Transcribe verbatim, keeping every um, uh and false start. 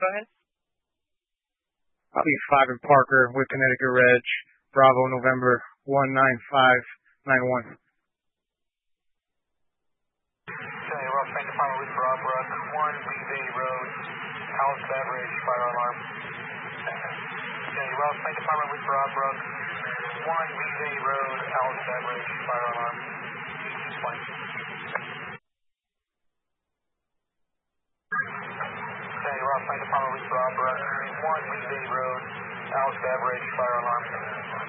go ahead. I'll be five in Parker with Connecticut Reg, Bravo, November one nine five nine one. Okay, Ross Bank Department with Rob Brook, one Weeday Road, House Beverage, fire alarm. Okay, Ross Bank Department with Rob Brook, one Weeday Road, House Beverage, fire alarm. Explain. Okay, Ross Bank Department with Rob Brook, one Weeday Road, House Beverage, fire alarm.